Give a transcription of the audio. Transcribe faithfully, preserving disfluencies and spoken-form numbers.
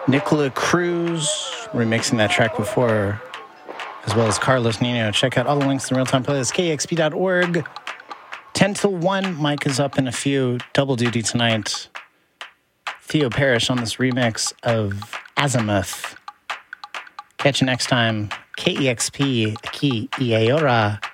Nicola Cruz remixing that track before, as well as Carlos Nino. Check out all the links in the real-time playlist, K X P dot org. ten till one, Mike is up in a few. Double duty tonight. Theo Parrish on this remix of Azimuth. Catch you next time. K E X P, Aki Iayora.